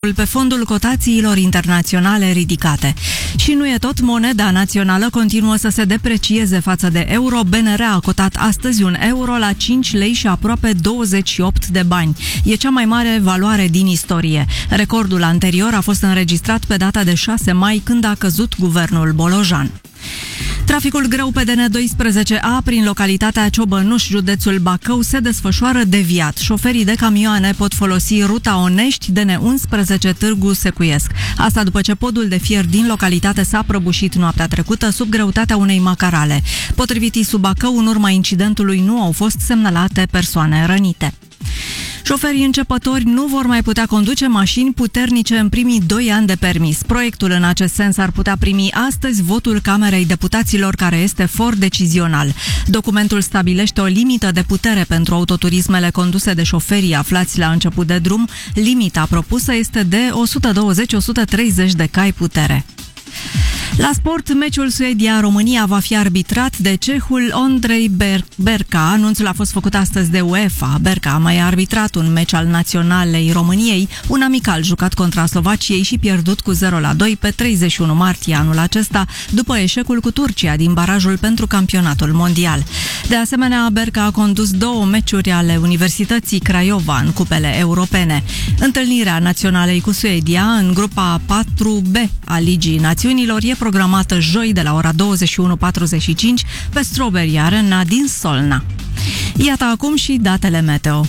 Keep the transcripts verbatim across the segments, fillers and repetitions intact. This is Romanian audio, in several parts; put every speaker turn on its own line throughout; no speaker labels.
dollarul pe fondul cotațiilor internaționale ridicate. Și nu e tot, moneda națională continuă să se deprecieze față de euro. B N R a cotat astăzi un euro la cinci lei și aproape douăzeci și opt de bani. E cea mai mare valoare din istorie. Recordul anterior a fost înregistrat pe data de șase mai, când a căzut guvernul Bolojan. Traficul greu pe D N doisprezece A prin localitatea Ciobănuș, județul Bacău, se desfășoară deviat. Șoferii de camioane pot folosi ruta Onești, D N unsprezece Târgu Secuiesc. Asta după ce podul de fier din localitate s-a prăbușit noaptea trecută sub greutatea unei macarale. Potrivit I S U Bacău, în urma incidentului nu au fost semnalate persoane rănite. Șoferii începători nu vor mai putea conduce mașini puternice în primii doi ani de permis. Proiectul în acest sens ar putea primi astăzi votul Camerei Deputaților, care este for decizional. Documentul stabilește o limită de putere pentru autoturismele conduse de șoferii aflați la început de drum. Limita propusă este de o sută douăzeci - o sută treizeci de cai putere. La sport, meciul Suedia-România va fi arbitrat de cehul Ondrej Berka. Anunțul a fost făcut astăzi de UEFA. Berka a mai arbitrat un meci al naționalei României, un amical jucat contra Slovaciei și pierdut cu zero la doi pe treizeci și unu martie anul acesta, după eșecul cu Turcia din barajul pentru campionatul mondial. De asemenea, Berka a condus două meciuri ale Universității Craiova în cupele europene. Întâlnirea naționalei cu Suedia în grupa patru B a Ligii Națiunilor e programată joi de la ora douăzeci și unu patruzeci și cinci pe Strawberry Arena din Solna. Iată acum și datele meteo.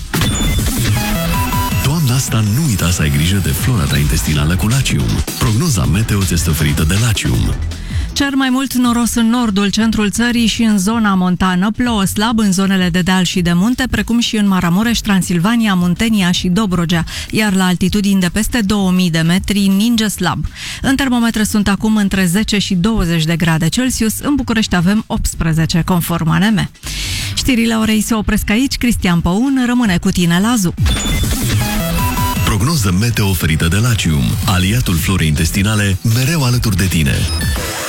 Toamna asta nu uita să ai grijă de flora ta intestinală cu Lacium. Prognoza meteo ți este oferită de Lacium.
Cer mai mult noros în nordul, centrul țării și în zona montană, plouă slab în zonele de deal și de munte, precum și în Maramureș, Transilvania, Muntenia și Dobrogea, iar la altitudini de peste două mii de metri ninge slab. În termometre sunt acum între zece și douăzeci de grade Celsius, în București avem optsprezece, conform A N M. Știrile orei se opresc aici, Cristian Păun rămâne cu tine la Z U.
Prognoză meteo oferită de Lacium, aliatul florei intestinale, mereu alături de tine.